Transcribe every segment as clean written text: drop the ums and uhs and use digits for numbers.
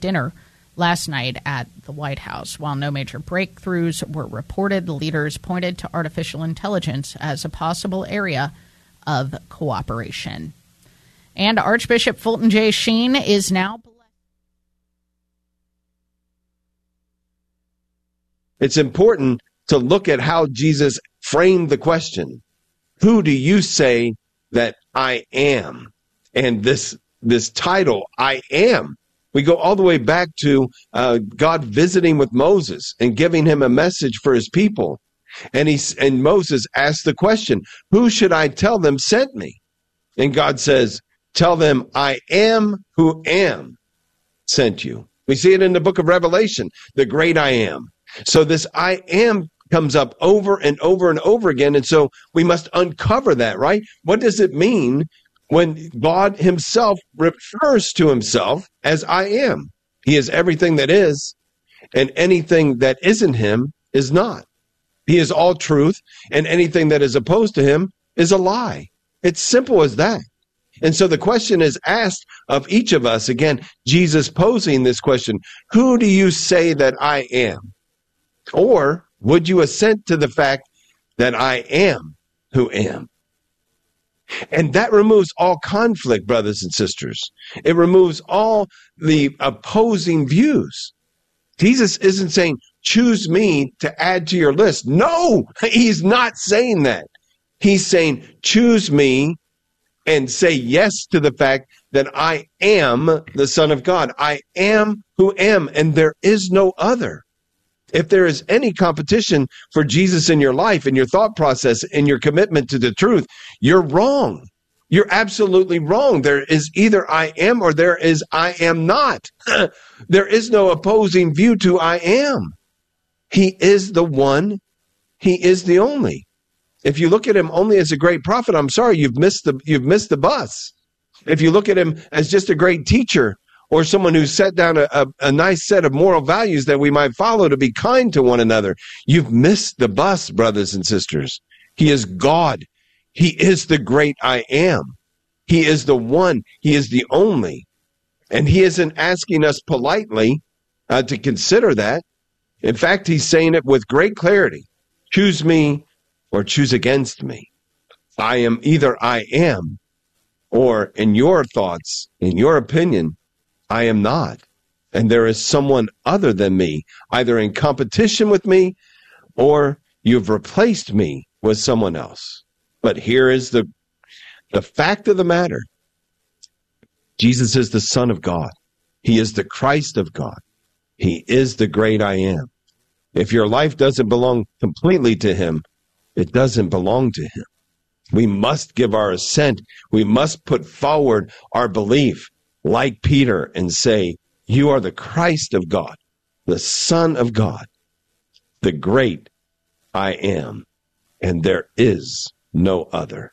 dinner last night at the White House. While no major breakthroughs were reported, the leaders pointed to artificial intelligence as a possible area of cooperation. And Archbishop Fulton J. Sheen is now... It's important to look at how Jesus framed the question. Who do you say that I am? And this title, I am, we go all the way back to God visiting with Moses and giving him a message for his people. And Moses asked the question, who should I tell them sent me? And God says, tell them, I am who am sent you. We see it in the book of Revelation, the great I am. So this I am comes up over and over and over again. And so we must uncover that, right? What does it mean when God himself refers to himself as I am? He is everything that is, and anything that isn't him is not. He is all truth, and anything that is opposed to him is a lie. It's simple as that. And so the question is asked of each of us. Again, Jesus posing this question, who do you say that I am? Or would you assent to the fact that I am who am? And that removes all conflict, brothers and sisters. It removes all the opposing views. Jesus isn't saying, choose me to add to your list. No, he's not saying that. He's saying, choose me and say yes to the fact that I am the Son of God. I am who am, and there is no other. If there is any competition for Jesus in your life, in your thought process, in your commitment to the truth, you're wrong. You're absolutely wrong. There is either I am or there is I am not. There is no opposing view to I am. He is the one. He is the only. If you look at him only as a great prophet, I'm sorry, you've missed the bus. If you look at him as just a great teacher, or someone who set down a nice set of moral values that we might follow to be kind to one another, you've missed the bus, brothers and sisters. He is God. He is the great I am. He is the one. He is the only. And he isn't asking us politely to consider that. In fact, he's saying it with great clarity. Choose me or choose against me. I am either I am, or in your thoughts, in your opinion, I am not. And there is someone other than me, either in competition with me or you've replaced me with someone else. But here is the fact of the matter. Jesus is the Son of God. He is the Christ of God. He is the great I am. If your life doesn't belong completely to him, it doesn't belong to him. We must give our assent. We must put forward our belief, like Peter, and say, you are the Christ of God, the Son of God, the great I am, and there is no other.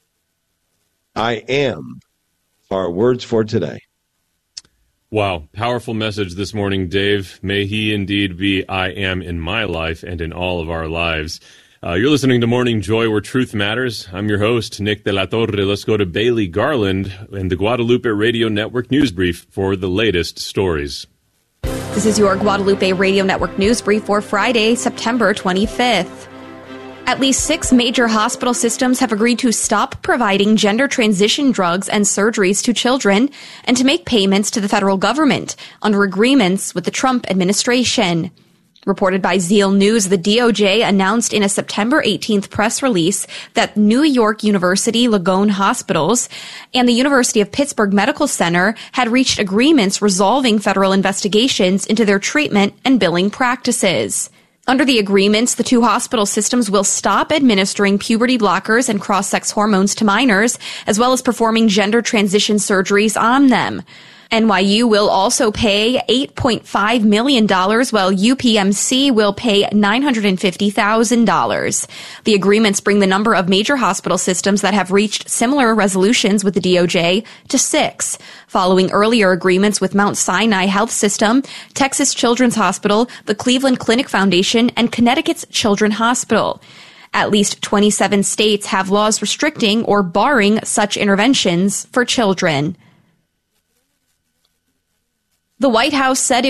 I am our words for today. Wow, powerful message this morning, Dave. May he indeed be I am in my life and in all of our lives. You're listening to Morning Joy, where truth matters. I'm your host, Nick de la Torre. Let's go to Bailey Garland and the Guadalupe Radio Network News Brief for the latest stories. This is your Guadalupe Radio Network News Brief for Friday, September 25th. At least 6 major hospital systems have agreed to stop providing gender transition drugs and surgeries to children and to make payments to the federal government under agreements with the Trump administration. Reported by Zeal News, the DOJ announced in a September 18th press release that New York University Langone Hospitals and the University of Pittsburgh Medical Center had reached agreements resolving federal investigations into their treatment and billing practices. Under the agreements, the 2 hospital systems will stop administering puberty blockers and cross-sex hormones to minors, as well as performing gender transition surgeries on them. NYU will also pay $8.5 million, while UPMC will pay $950,000. The agreements bring the number of major hospital systems that have reached similar resolutions with the DOJ to 6, following earlier agreements with Mount Sinai Health System, Texas Children's Hospital, the Cleveland Clinic Foundation, and Connecticut's Children's Hospital. At least 27 states have laws restricting or barring such interventions for children. The White House said it